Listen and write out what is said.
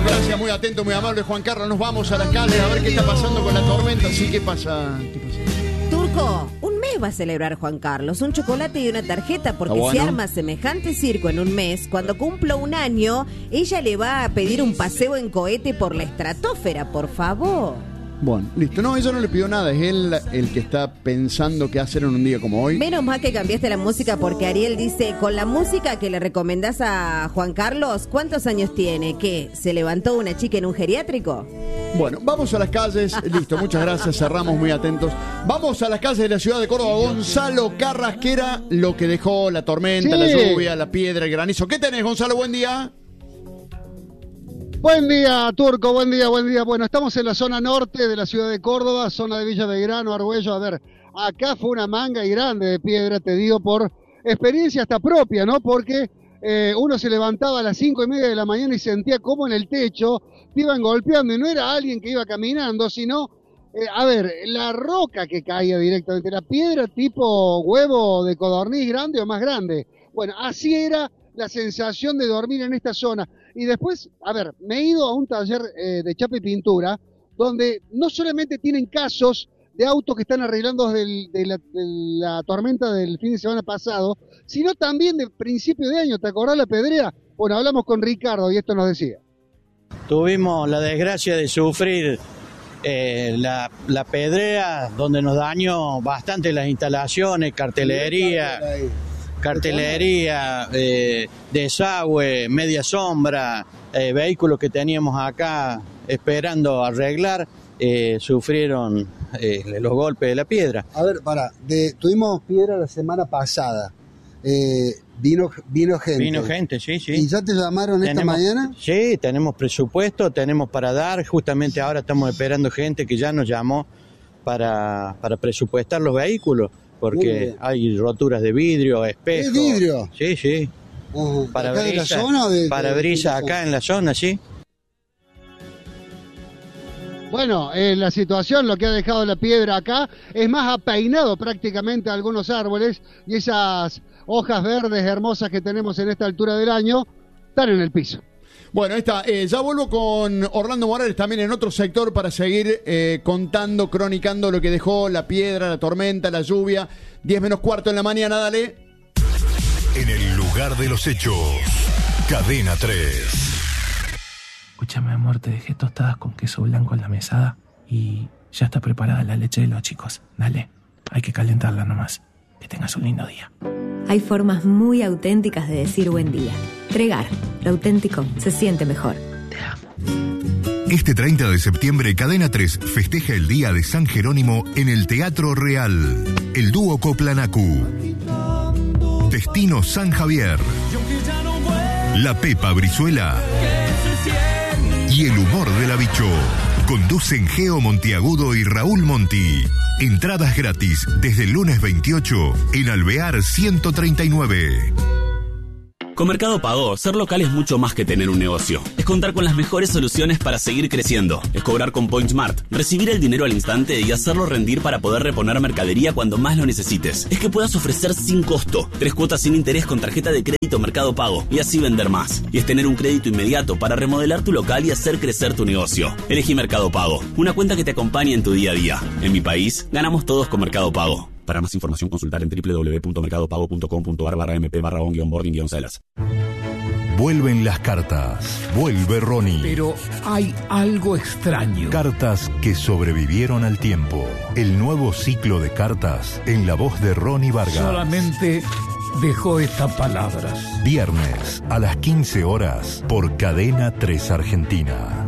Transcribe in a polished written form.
Gracias, muy atento, muy amable Juan Carlos. Nos vamos a la calle a ver qué está pasando con la tormenta. Sí, ¿qué pasa? Turco, un mes va a celebrar Juan Carlos, un chocolate y una tarjeta, porque bueno. si arma semejante circo en un mes, cuando cumpla un año, ella le va a pedir un paseo en cohete por la estratosfera, por favor. Bueno, listo. No, ella no le pidió nada. Es él el que está pensando qué hacer en un día como hoy. Menos mal que cambiaste la música, porque Ariel dice, con la música que le recomendás a Juan Carlos, ¿cuántos años tiene? ¿Qué? ¿Se levantó una chica en un geriátrico? Bueno, vamos a las calles. Listo, muchas gracias. Cerramos muy atentos. Vamos a las calles de la ciudad de Córdoba. Gonzalo Carrasquera, lo que dejó la tormenta, la lluvia, la piedra, el granizo. ¿Qué tenés, Gonzalo? Buen día. Buen día, Turco, buen día. Bueno, estamos en la zona norte de la ciudad de Córdoba, zona de Villa Belgrano, Argüello. A ver, acá fue una manga y grande de piedra, te digo, por experiencia hasta propia, ¿no? Porque uno se levantaba a las 5:30 de la mañana y sentía como en el techo te iban golpeando, y no era alguien que iba caminando, sino, la roca que caía directamente, la piedra tipo huevo de codorniz grande o más grande. Bueno, así era la sensación de dormir en esta zona. Y después, me he ido a un taller de chapa y pintura, donde no solamente tienen casos de autos que están arreglando de la tormenta del fin de semana pasado, sino también de principio de año. ¿Te acordás la pedrea? Bueno, hablamos con Ricardo y esto nos decía. Tuvimos la desgracia de sufrir la pedrea, donde nos dañó bastante las instalaciones, cartelería, desagüe, media sombra, vehículos que teníamos acá esperando arreglar, sufrieron los golpes de la piedra. A ver, tuvimos piedra la semana pasada, vino gente. Vino gente, sí. ¿Y ya te llamaron esta mañana? Sí, tenemos presupuesto, tenemos para dar, justamente ahora estamos esperando gente que ya nos llamó para presupuestar los vehículos. Porque hay roturas de vidrio, espejos. ¿Es vidrio? Sí. ¿Acá de la zona? Parabrisas acá en la zona, sí. Bueno, la situación, lo que ha dejado la piedra acá, es más, ha peinado prácticamente algunos árboles, y esas hojas verdes hermosas que tenemos en esta altura del año están en el piso. Bueno, ya vuelvo con Orlando Morales también en otro sector para seguir contando, cronicando lo que dejó la piedra, la tormenta, la lluvia. 10:45 en la mañana, dale. En el lugar de los hechos, Cadena 3. Escúchame, amor, te dejé tostadas con queso blanco en la mesada y ya está preparada la leche de los chicos. Dale, hay que calentarla nomás. Que tengas un lindo día. Hay formas muy auténticas de decir buen día. Tregar, lo auténtico se siente mejor. Te amo. Este 30 de septiembre, Cadena 3 festeja el Día de San Jerónimo en el Teatro Real. El dúo Coplanacu, Destino San Javier, La Pepa Brizuela y el humor de la Bicho. Conducen Geo Montiagudo y Raúl Monti. Entradas gratis desde el lunes 28 en Alvear 139. Con Mercado Pago, ser local es mucho más que tener un negocio. Es contar con las mejores soluciones para seguir creciendo. Es cobrar con PointSmart, recibir el dinero al instante y hacerlo rendir para poder reponer mercadería cuando más lo necesites. Es que puedas ofrecer sin costo 3 cuotas sin interés con tarjeta de crédito Mercado Pago y así vender más. Y es tener un crédito inmediato para remodelar tu local y hacer crecer tu negocio. Elegí Mercado Pago, una cuenta que te acompañe en tu día a día. En mi país, ganamos todos con Mercado Pago. Para más información, consultar en www.mercadopago.com.ar/on-boarding-celas. Vuelven las cartas. Vuelve Ronnie. Pero hay algo extraño. Cartas que sobrevivieron al tiempo. El nuevo ciclo de cartas en la voz de Ronnie Vargas. Solamente dejó estas palabras. Viernes a las 15 horas por Cadena 3 Argentina.